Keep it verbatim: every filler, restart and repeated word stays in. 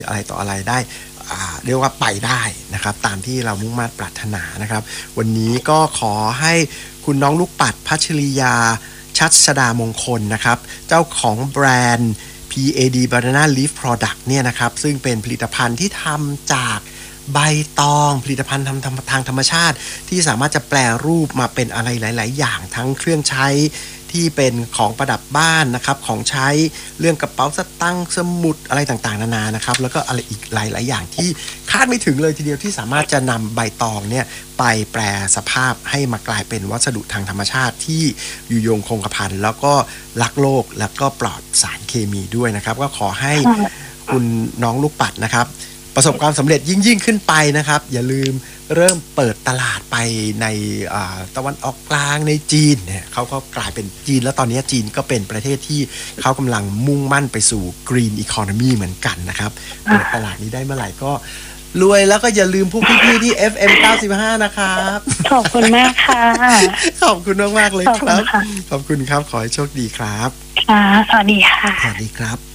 อะไรต่ออะไรได้เรียกว่าไปได้นะครับตามที่เรามุ่งมั่นปรารถนานะครับวันนี้ก็ขอให้คุณน้องลูกปัดพัชริยาชัชดามงคลนะครับเจ้าของแบรนด์ พี เอ ดี Banana Leaf Product เนี่ยนะครับซึ่งเป็นผลิตภัณฑ์ที่ทำจากใบตองผลิตภัณฑ์ทำทางธรรมชาติที่สามารถจะแปลรูปมาเป็นอะไรหลายๆอย่างทั้งเครื่องใช้ที่เป็นของประดับบ้านนะครับของใช้เรื่องกระเป๋าสตางค์สมุดอะไรต่างๆนานานะครับแล้วก็อะไรอีกหลายๆอย่างที่คาดไม่ถึงเลยทีเดียวที่สามารถจะนำใบตองเนี่ยไปแปลสภาพให้มากลายเป็นวัสดุทางธรรมชาติที่อยู่ยงคงกระพันแล้วก็รักโลกแล้วก็ปลอดสารเคมีด้วยนะครับก็ขอให้คุณน้องลูกปัดนะครับประสบความสำเร็จยิ่งยิ่งขึ้นไปนะครับอย่าลืมเริ่มเปิดตลาดไปในตะวันออกกลางในจีนเนี่ยเขาก็กลายเป็นจีนแล้วตอนนี้จีนก็เป็นประเทศที่เขากำลังมุ่งมั่นไปสู่ Green Economy เหมือนกันนะครับเปิดตลาดนี้ได้เมื่อไหร่ก็รวยแล้วก็อย่าลืมพวกพี่ๆที่ เอฟ เอ็ม เก้าสิบห้านะครับขอบคุณมากค่ะขอบคุณมากๆเลยครับขอบคุณครับขอให้โชคดีครับค่ะสวัสดีค่ะสวัสดีครับ